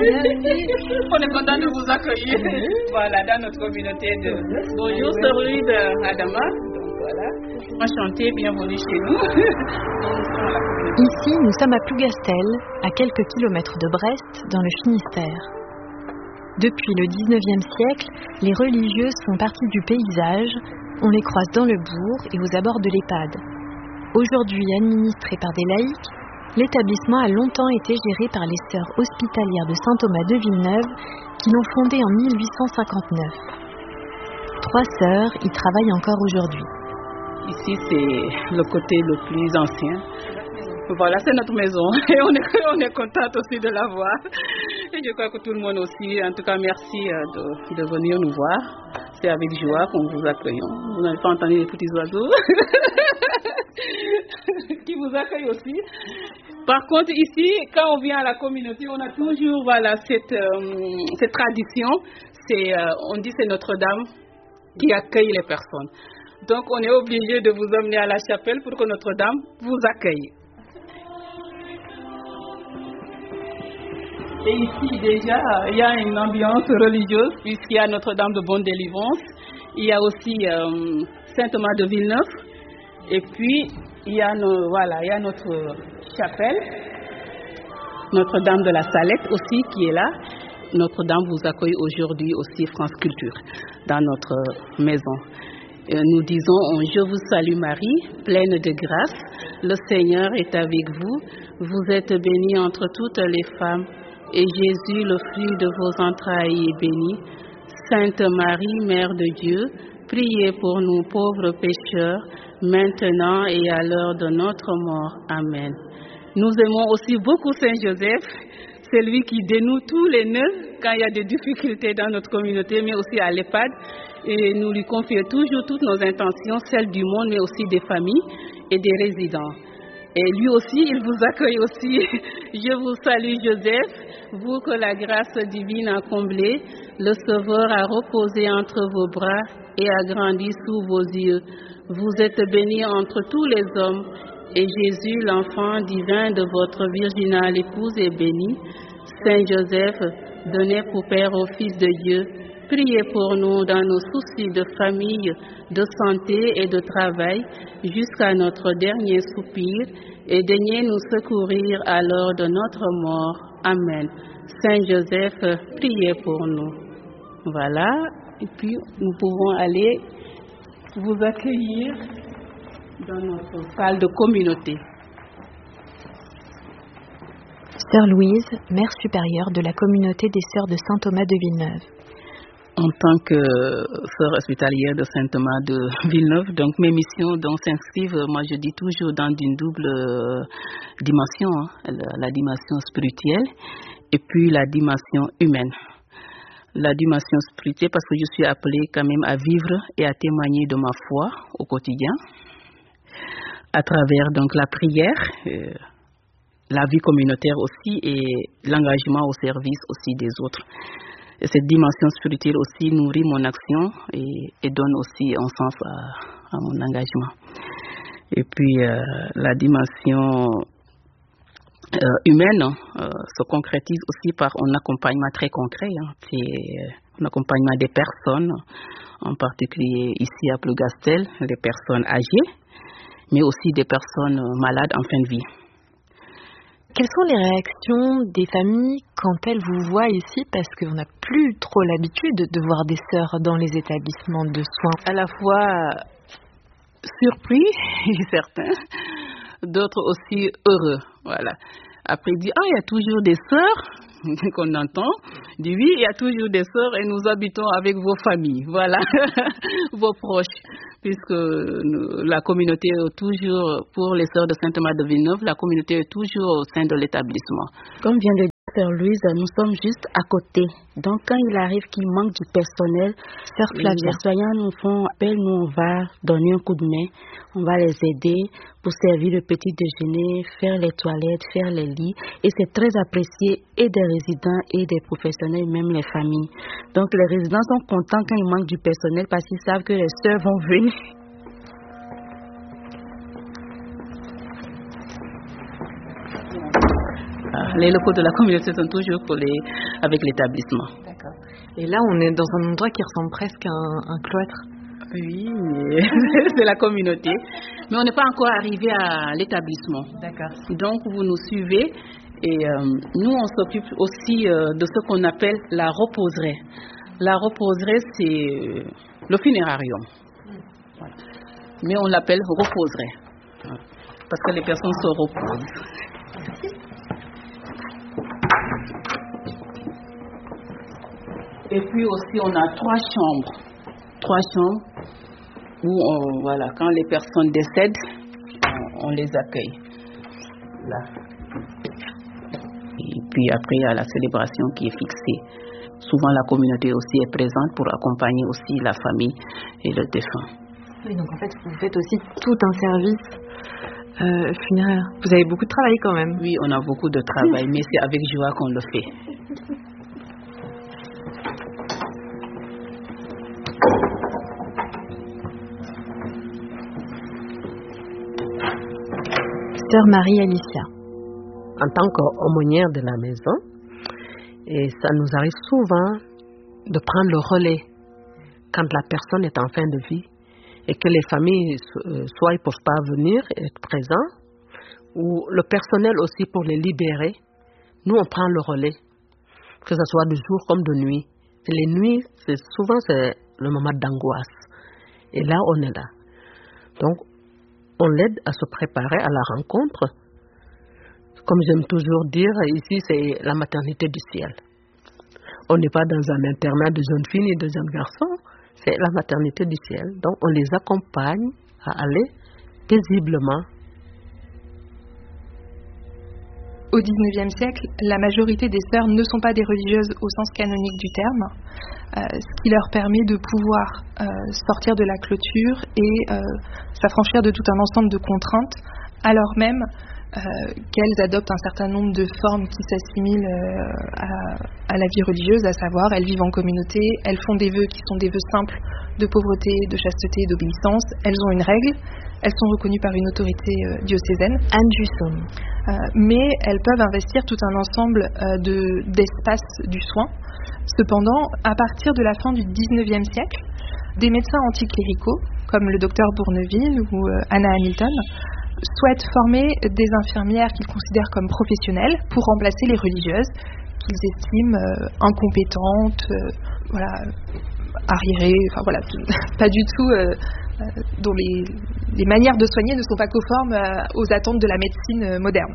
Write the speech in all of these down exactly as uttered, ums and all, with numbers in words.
On est content de vous accueillir. Voilà, dans notre communauté de Bonjour, Sœur Louise Adama. Donc voilà, enchantée, bienvenue chez nous. Ici, nous sommes à Plougastel, à quelques kilomètres de Brest, dans le Finistère. Depuis le dix-neuvième siècle, les religieuses font partie du paysage. On les croise dans le bourg et aux abords de l'EHPAD. Aujourd'hui administré par des laïcs, l'établissement a longtemps été géré par les sœurs hospitalières de Saint-Thomas de Villeneuve qui l'ont fondé en mille huit cent cinquante-neuf. Trois sœurs y travaillent encore aujourd'hui. Ici, c'est le côté le plus ancien. Voilà, c'est notre maison et on est, on est contente aussi de la voir. Et je crois que tout le monde aussi, en tout cas, merci de, de venir nous voir. C'est avec joie qu'on vous accueille. Vous n'avez pas entendu les petits oiseaux qui vous accueillent aussi. Par contre, ici, quand on vient à la communauté, on a toujours voilà, cette, euh, cette tradition. C'est, euh, on dit que c'est Notre-Dame qui accueille les personnes. Donc, on est obligé de vous emmener à la chapelle pour que Notre-Dame vous accueille. Et ici, déjà, il y a une ambiance religieuse, puisqu'il y a Notre-Dame de Bonne Délivrance. Il y a aussi euh, Saint-Thomas de Villeneuve. Et puis, il y a, nos, voilà, il y a notre chapelle, Notre-Dame de la Salette aussi, qui est là. Notre-Dame vous accueille aujourd'hui aussi, France Culture, dans notre maison. Et nous disons, je vous salue Marie, pleine de grâce. Le Seigneur est avec vous. Vous êtes bénie entre toutes les femmes. Et Jésus, le fruit de vos entrailles, est béni. Sainte Marie, Mère de Dieu, priez pour nous pauvres pécheurs, maintenant et à l'heure de notre mort. Amen. Nous aimons aussi beaucoup Saint Joseph, c'est lui qui dénoue tous les nœuds quand il y a des difficultés dans notre communauté, mais aussi à l'EHPAD. Et nous lui confions toujours toutes nos intentions, celles du monde, mais aussi des familles et des résidents. Et lui aussi, il vous accueille aussi. Je vous salue Joseph, vous que la grâce divine a comblé, le Sauveur a reposé entre vos bras et a grandi sous vos yeux. Vous êtes bénie entre tous les hommes, et Jésus, l'enfant divin de votre virginale épouse, est béni. Saint Joseph, donné pour Père au Fils de Dieu, priez pour nous dans nos soucis de famille, de santé et de travail, jusqu'à notre dernier soupir, et daignez nous secourir à l'heure de notre mort. Amen. Saint Joseph, priez pour nous. Voilà, et puis nous pouvons aller vous accueillir dans notre salle de communauté. Sœur Louise, mère supérieure de la communauté des Sœurs de Saint-Thomas de Villeneuve. En tant que sœur hospitalière de Saint-Thomas de Villeneuve, donc mes missions donc, s'inscrivent, moi je dis toujours, dans une double euh, dimension, hein, la, la dimension spirituelle et puis la dimension humaine. La dimension spirituelle parce que je suis appelée quand même à vivre et à témoigner de ma foi au quotidien, à travers donc la prière, euh, la vie communautaire aussi et l'engagement au service aussi des autres. Et cette dimension spirituelle aussi nourrit mon action et, et donne aussi un sens à, à mon engagement. Et puis euh, la dimension euh, humaine euh, se concrétise aussi par un accompagnement très concret. Hein. C'est un accompagnement des personnes, en particulier ici à Plougastel, les personnes âgées, mais aussi des personnes malades en fin de vie. Quelles sont les réactions des familles quand elles vous voient ici, parce qu'on n'a plus trop l'habitude de voir des sœurs dans les établissements de soins? À la fois surpris, certains, d'autres aussi heureux. Voilà. Après, il dit, ah, il y a toujours des sœurs qu'on entend. Il dit, oui, il y a toujours des sœurs et nous habitons avec vos familles, voilà, vos proches. Puisque nous, la communauté est toujours, pour les sœurs de Saint-Thomas de Villeneuve, la communauté est toujours au sein de l'établissement. Comme vient de dire Sœur Louise, nous sommes juste à côté. Donc quand il arrive qu'il manque du personnel, Sœur Flavia, les soignants nous font appel, nous on va donner un coup de main, on va les aider pour servir le petit déjeuner, faire les toilettes, faire les lits. Et c'est très apprécié et des résidents et des professionnels, même les familles. Donc les résidents sont contents quand il manque du personnel parce qu'ils savent que les sœurs vont venir. Les locaux de la communauté sont toujours collés avec l'établissement. D'accord. Et là, on est dans un endroit qui ressemble presque à un, un cloître. Oui, mais c'est la communauté. Mais on n'est pas encore arrivé à l'établissement. D'accord. Donc, vous nous suivez. Et euh, nous, on s'occupe aussi euh, de ce qu'on appelle la reposerie. La reposerie, c'est euh, le funérarium. Voilà. Mais on l'appelle reposerie. Voilà. Parce que les personnes se reposent. Et puis aussi, on a trois chambres. Trois chambres où, on, voilà, quand les personnes décèdent, on, on les accueille. Là. Et puis après, il y a la célébration qui est fixée. Souvent, la communauté aussi est présente pour accompagner aussi la famille et le défunt. Oui, donc en fait, vous faites aussi tout un service euh, funéraire. Vous avez beaucoup de travail quand même. Oui, on a beaucoup de travail, mais c'est avec joie qu'on le fait. Sœur Marie-Alicia. En tant qu'aumônière de la maison, et ça nous arrive souvent de prendre le relais quand la personne est en fin de vie et que les familles soit ils ne peuvent pas venir être présents ou le personnel aussi pour les libérer. Nous, on prend le relais, que ce soit de jour comme de nuit. Et les nuits, c'est, souvent, c'est le moment d'angoisse. Et là, on est là. Donc, on l'aide à se préparer à la rencontre. Comme j'aime toujours dire, ici, c'est la maternité du ciel. On n'est pas dans un internat de jeunes filles et de jeunes garçons, c'est la maternité du ciel. Donc, on les accompagne à aller paisiblement. Au dix-neuvième siècle, la majorité des sœurs ne sont pas des religieuses au sens canonique du terme, euh, ce qui leur permet de pouvoir euh, sortir de la clôture et euh, s'affranchir de tout un ensemble de contraintes, alors même euh, qu'elles adoptent un certain nombre de formes qui s'assimilent euh, à, à la vie religieuse, à savoir elles vivent en communauté, elles font des vœux qui sont des vœux simples de pauvreté, de chasteté et d'obéissance, elles ont une règle, elles sont reconnues par une autorité euh, diocésaine. Anne Jusson. Euh, mais elles peuvent investir tout un ensemble euh, de, d'espaces du soin. Cependant, à partir de la fin du dix-neuvième siècle, des médecins anticléricaux, comme le docteur Bourneville ou euh, Anna Hamilton, souhaitent former des infirmières qu'ils considèrent comme professionnelles pour remplacer les religieuses qu'ils estiment euh, incompétentes, euh, voilà, arriérées, enfin voilà, pas du tout... Euh, dont les, les manières de soigner ne sont pas conformes aux attentes de la médecine moderne.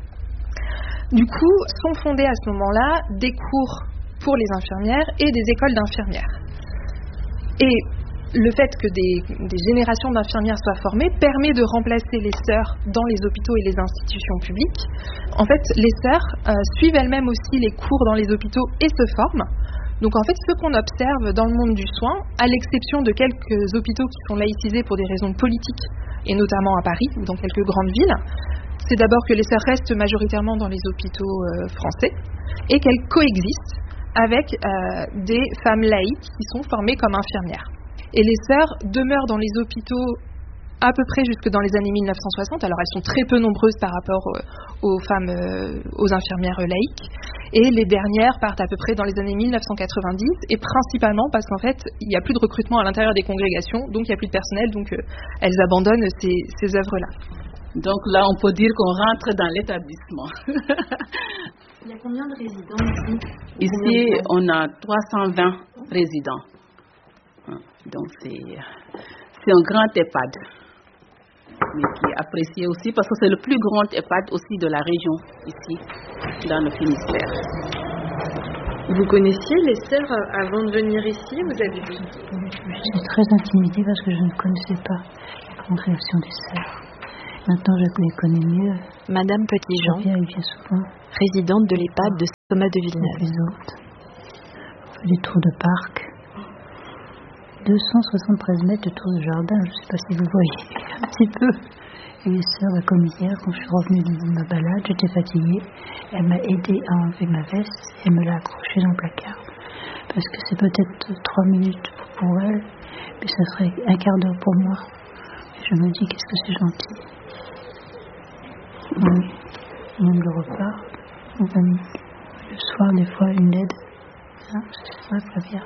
Du coup, sont fondés à ce moment-là des cours pour les infirmières et des écoles d'infirmières. Et le fait que des, des générations d'infirmières soient formées permet de remplacer les sœurs dans les hôpitaux et les institutions publiques. En fait, les sœurs euh, suivent elles-mêmes aussi les cours dans les hôpitaux et se forment. Donc en fait, ce qu'on observe dans le monde du soin, à l'exception de quelques hôpitaux qui sont laïcisés pour des raisons politiques, et notamment à Paris ou dans quelques grandes villes, c'est d'abord que les sœurs restent majoritairement dans les hôpitaux euh, français et qu'elles coexistent avec euh, des femmes laïques qui sont formées comme infirmières. Et les sœurs demeurent dans les hôpitaux à peu près jusque dans les années mille neuf cent soixante. Alors elles sont très peu nombreuses par rapport aux femmes, euh, aux infirmières laïques. Et les dernières partent à peu près dans les années mille neuf cent quatre-vingt-dix, et principalement parce qu'en fait, il n'y a plus de recrutement à l'intérieur des congrégations, donc il n'y a plus de personnel, donc euh, elles abandonnent ces, ces œuvres-là. Donc là, on peut dire qu'on rentre dans l'établissement. Il y a combien de résidents ici? Ici, on a trois cent vingt résidents. Donc c'est, c'est un grand EHPAD, mais qui est apprécié aussi parce que c'est le plus grand EHPAD aussi de la région, ici, dans le Finistère. Vous connaissiez les sœurs avant de venir ici? Vous avez vu? J'étais très intimidée parce que je ne connaissais pas la congrégation des sœurs. Maintenant, je les connais mieux. Madame Petit-Jean, je viens, il vient souvent. résidente de l'EHPAD de Thomas de Villeneuve. Les autres. On fait des tours de parc. deux cent soixante-treize mètres de tour de jardin, je ne sais pas si vous voyez un petit peu. Et les sœurs, comme hier, quand je suis revenue de ma balade, j'étais fatiguée. Elle m'a aidée à enlever ma veste et elle me l'a accrochée dans le placard. Parce que c'est peut-être trois minutes pour elle, mais ça serait un quart d'heure pour moi. Et je me dis, qu'est-ce que c'est gentil. Oui, même le repas, Même le soir, des fois, une aide. Hein, c'est ça, Flavia.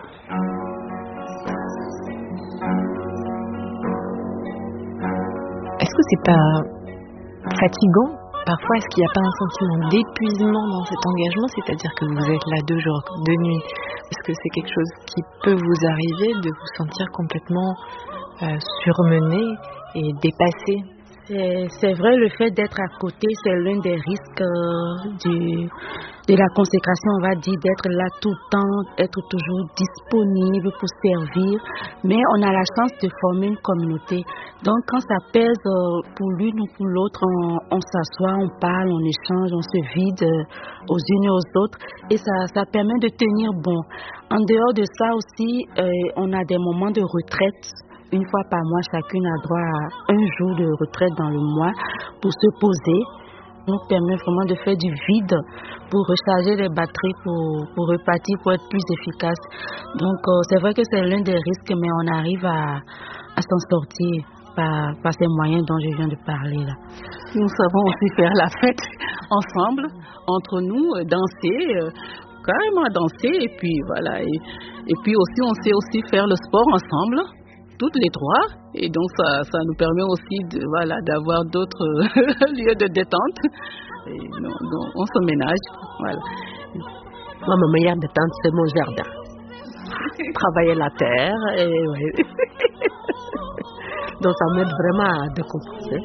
Est-ce que c'est pas fatigant? Parfois, est-ce qu'il n'y a pas un sentiment d'épuisement dans cet engagement? C'est-à-dire que vous êtes là deux jours, deux nuits. Est-ce que c'est quelque chose qui peut vous arriver de vous sentir complètement euh, surmené et dépassé? C'est, c'est vrai, le fait d'être à côté, c'est l'un des risques euh, du, de la consécration, on va dire, d'être là tout le temps, être toujours disponible pour servir. Mais on a la chance de former une communauté. Donc, quand ça pèse euh, pour l'une ou pour l'autre, on, on s'assoit, on parle, on échange, on se vide euh, aux unes et aux autres. Et ça, ça permet de tenir bon. En dehors de ça aussi, euh, on a des moments de retraite. Une fois par mois, chacune a droit à un jour de retraite dans le mois pour se poser. Ça nous permet vraiment de faire du vide pour recharger les batteries, pour, pour repartir, pour être plus efficace. Donc, euh, c'est vrai que c'est l'un des risques, mais on arrive à, à s'en sortir par, par ces moyens dont je viens de parler là. Nous savons aussi faire la fête ensemble, entre nous, danser, euh, carrément danser, et puis voilà. Et, et puis aussi, on sait aussi faire le sport ensemble. Toutes les trois, et donc ça, ça nous permet aussi de, voilà, d'avoir d'autres lieux de détente. Et non, non, on se ménage. Voilà. Moi, ma meilleure détente, c'est mon jardin. Travailler la terre, et ouais. Donc ça m'aide vraiment à décompresser.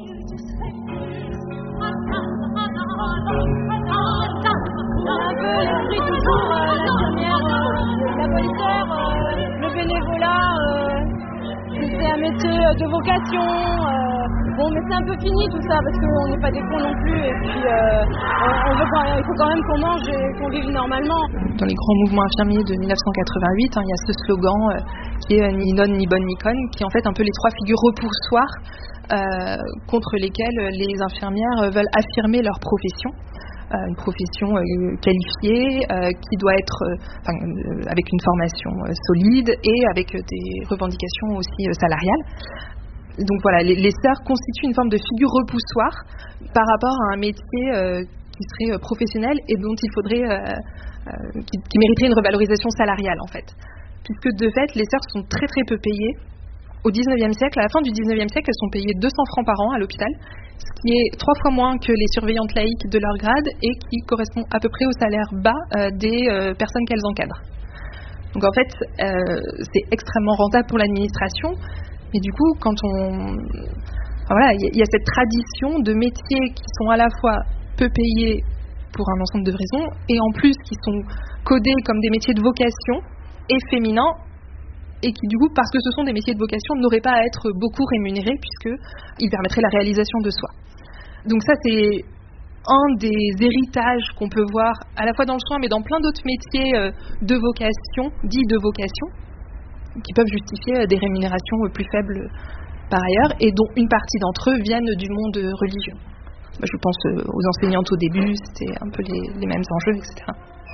Un peu l'esprit toujours, euh, l'infirmière, euh, la policière, euh, le bénévolat. Euh, C'est un métier de vocation. Euh, bon, mais c'est un peu fini tout ça parce qu'on n'est pas des cons non plus. Et puis, euh, on veut quand même, il faut quand même qu'on mange et qu'on vive normalement. Dans les grands mouvements infirmiers de mille neuf cent quatre-vingt-huit, hein, il y a ce slogan euh, qui est ni nonne, ni bonne, ni conne, qui est en fait un peu les trois figures repoussoires euh, contre lesquelles les infirmières veulent affirmer leur profession. Euh, une profession euh, qualifiée, euh, qui doit être euh, euh, avec une formation euh, solide et avec euh, des revendications aussi euh, salariales. Donc voilà, les, les sœurs constituent une forme de figure repoussoire par rapport à un métier euh, qui serait euh, professionnel et dont il faudrait, euh, euh, qui, qui mériterait une revalorisation salariale en fait. Puisque de fait, les sœurs sont très très peu payées. Au dix-neuvième siècle, à la fin du dix-neuvième siècle, elles sont payées deux cents francs par an à l'hôpital, ce qui est trois fois moins que les surveillantes laïques de leur grade et qui correspond à peu près au salaire bas euh, des euh, personnes qu'elles encadrent. Donc en fait, euh, c'est extrêmement rentable pour l'administration, mais du coup, quand on... Enfin, voilà, il y, y a cette tradition de métiers qui sont à la fois peu payés pour un ensemble de raisons et en plus qui sont codés comme des métiers de vocation et féminins, et qui du coup, parce que ce sont des métiers de vocation, n'auraient pas à être beaucoup rémunérés puisqu'ils permettraient la réalisation de soi. Donc ça, c'est un des héritages qu'on peut voir à la fois dans le soin, mais dans plein d'autres métiers de vocation, dits de vocation, qui peuvent justifier des rémunérations plus faibles par ailleurs, et dont une partie d'entre eux viennent du monde religieux. Je pense aux enseignantes au début, c'était un peu les, les mêmes enjeux, et cetera.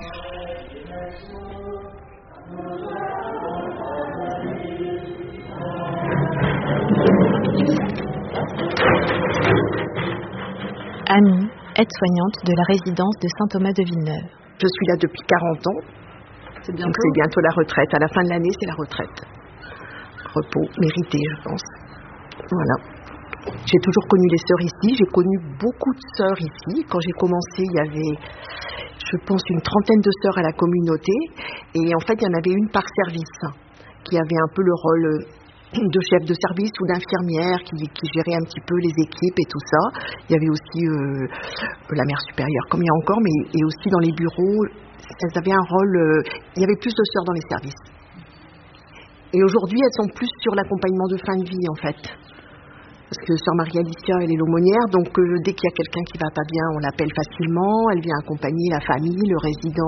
Annie, aide-soignante de la résidence de Saint-Thomas de Villeneuve. Je suis là depuis quarante ans. C'est bientôt. Donc c'est bientôt la retraite. À la fin de l'année, c'est la retraite. Repos mérité, je pense. Voilà. J'ai toujours connu les sœurs ici. J'ai connu beaucoup de sœurs ici. Quand j'ai commencé, il y avait, je pense, une trentaine de sœurs à la communauté. Et en fait, il y en avait une par service qui avait un peu le rôle de chef de service ou d'infirmière qui, qui gérait un petit peu les équipes et tout ça. Il y avait aussi euh, la mère supérieure, comme il y a encore, mais et aussi dans les bureaux, elles avaient un rôle... Euh, il y avait plus de sœurs dans les services. Et aujourd'hui, elles sont plus sur l'accompagnement de fin de vie, en fait. Parce que sœur Marie-Alicia, elle est l'aumônière, donc euh, dès qu'il y a quelqu'un qui va pas bien, on l'appelle facilement, elle vient accompagner la famille, le résident.